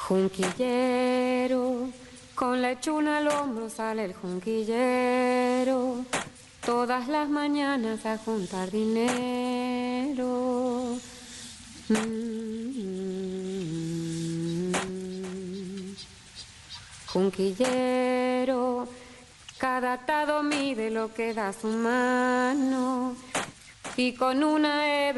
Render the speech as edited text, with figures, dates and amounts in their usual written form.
Junquillero, con la hechuna al hombro sale el junquillero, todas las mañanas a juntar dinero. Junquillero, cada atado mide lo que da su mano y con una hebra